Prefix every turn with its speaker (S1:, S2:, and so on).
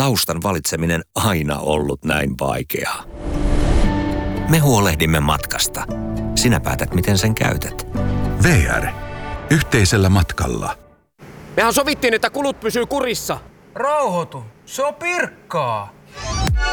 S1: kalustan valitseminen aina ollut näin vaikeaa? Me huolehdimme matkasta. Sinä päätät, miten sen käytät.
S2: VR. Yhteisellä matkalla.
S3: Mehän sovittiin, että kulut pysyy kurissa.
S4: Rauhoitu. Se on Pirkkaa.